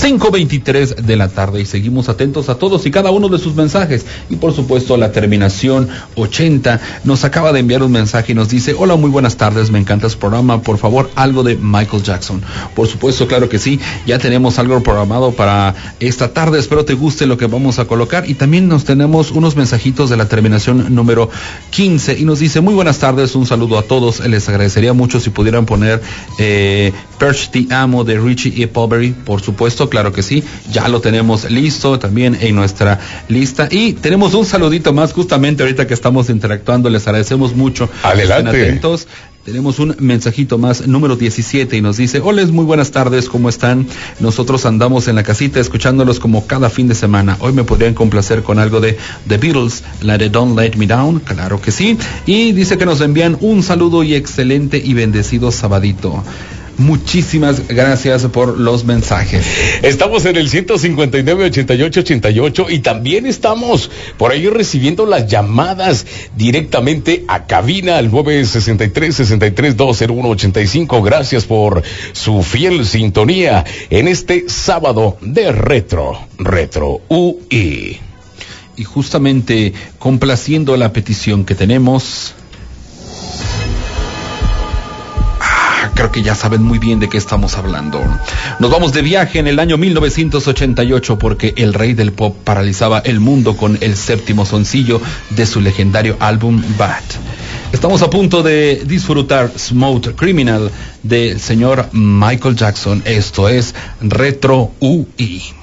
5:23 de la tarde y seguimos atentos a todos y cada uno de sus mensajes. Y por supuesto la terminación 80 nos acaba de enviar un mensaje y nos dice: hola, muy buenas tardes, me encanta su programa, por favor algo de Michael Jackson. Por supuesto, claro que sí, ya tenemos algo programado para esta tarde, espero te guste lo que vamos a colocar. Y también nos tenemos unos mensajitos de la terminación número 15 y nos dice: muy buenas tardes, un saludo a todos, les agradecería mucho si pudieran poner Perch Te Amo de Richie y Poveri. Por supuesto, claro que sí, ya lo tenemos listo también en nuestra lista. Y tenemos un saludito más justamente ahorita que estamos interactuando, les agradecemos mucho. Adelante. Estén atentos. Tenemos un mensajito más, número 17, y nos dice: hola, muy buenas tardes, ¿cómo están? Nosotros andamos en la casita escuchándolos como cada fin de semana. Hoy me podrían complacer con algo de The Beatles, la de Don't Let Me Down. Claro que sí. Y dice que nos envían un saludo y excelente y bendecido sabadito. Muchísimas gracias por los mensajes. Estamos en el 159-88-88 y también estamos por ahí recibiendo las llamadas directamente a cabina al 963-63-201-85. Gracias por su fiel sintonía en este sábado de Retro UI. Y justamente complaciendo la petición que tenemos, creo que ya saben muy bien de qué estamos hablando. Nos vamos de viaje en el año 1988 porque el rey del pop paralizaba el mundo con el 7º sencillo de su legendario álbum Bad. Estamos a punto de disfrutar Smooth Criminal del señor Michael Jackson. Esto es Retro UI.